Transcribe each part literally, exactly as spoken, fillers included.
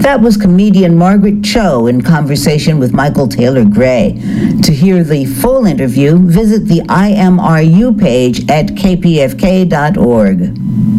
That was comedian Margaret Cho in conversation with Michael Taylor Gray. To hear the full interview, visit the I M R U page at k p f k dot org.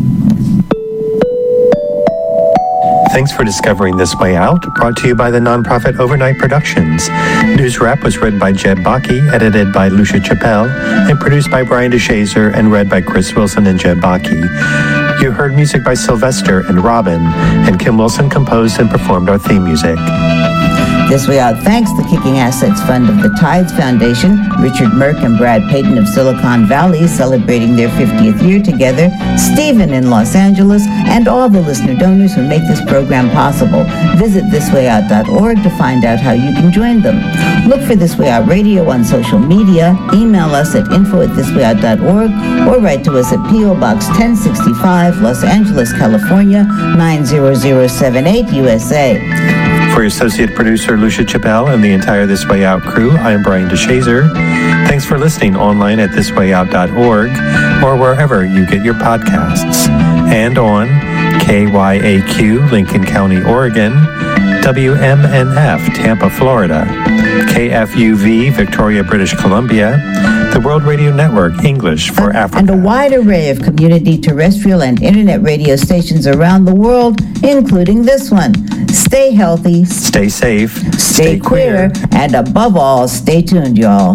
Thanks for discovering This Way Out, brought to you by the nonprofit Overnight Productions. News Wrap was written by Jeb Bakke, edited by Lucia Chappelle, and produced by Brian DeShazer and read by Chris Wilson and Jeb Bakke. You heard music by Sylvester and Robin, and Kim Wilson composed and performed our theme music. This Way Out thanks the Kicking Assets Fund of the Tides Foundation, Richard Merck and Brad Payton of Silicon Valley celebrating their fiftieth year together, Stephen in Los Angeles, and all the listener donors who make this program possible. Visit this way out dot org to find out how you can join them. Look for This Way Out Radio on social media, email us at info at this way out dot org, or write to us at P O Box ten sixty-five, Los Angeles, California, nine zero zero seven eight, U S A. For your associate producer, Lucia Chappelle, and the entire This Way Out crew, I am Brian DeShazer. Thanks for listening online at this way out dot org or wherever you get your podcasts. And on K Y A Q, Lincoln County, Oregon, W M N F, Tampa, Florida, K F U V, Victoria, British Columbia, the World Radio Network, English for Africa. And a wide array of community terrestrial and internet radio stations around the world, including this one. Stay healthy, stay safe, stay, stay queer, queer, and above all, stay tuned, y'all.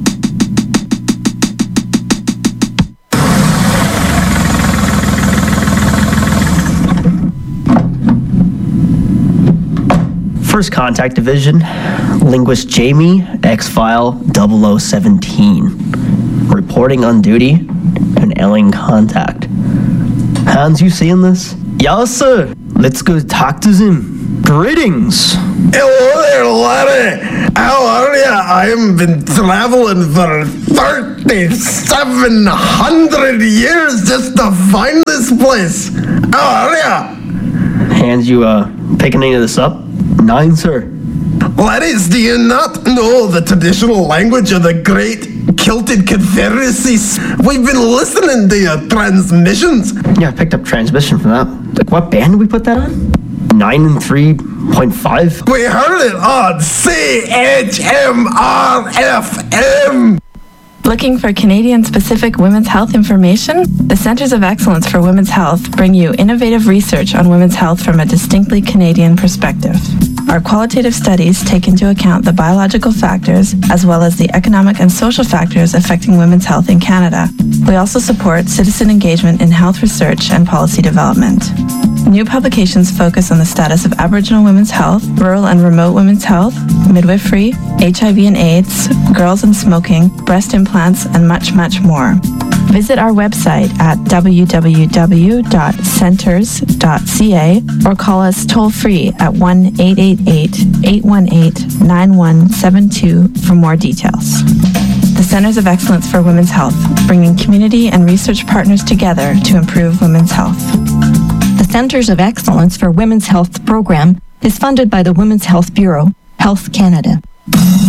First Contact Division, Linguist Jamie, X-File double oh seventeen. Reporting on duty, an alien contact. Hans, you seeing this? Yes, sir. Let's go talk to them. Greetings. Hello there, laddie. How are ya? I have been traveling for thirty-seven hundred years just to find this place. How are ya? Hans, you, uh, picking any of this up? Nine, sir. Laddies, do you not know the traditional language of the great Celtic Confederacy? We've been listening to your transmissions. Yeah, I picked up transmission from that. Like, what band did we put that on? Nine and three point five? We heard it on C H M R F M. Looking for Canadian-specific women's health information? The Centers of Excellence for Women's Health bring you innovative research on women's health from a distinctly Canadian perspective. Our qualitative studies take into account the biological factors as well as the economic and social factors affecting women's health in Canada. We also support citizen engagement in health research and policy development. New publications focus on the status of Aboriginal women's health, rural and remote women's health, midwifery, H I V and AIDS, girls and smoking, breast implants, and much, much more. Visit our website at w w w dot centers dot c a or call us toll-free at one eight eight eight, eight one eight, nine one seven two for more details. The Centers of Excellence for Women's Health, bringing community and research partners together to improve women's health. The Centers of Excellence for Women's Health program is funded by the Women's Health Bureau, Health Canada.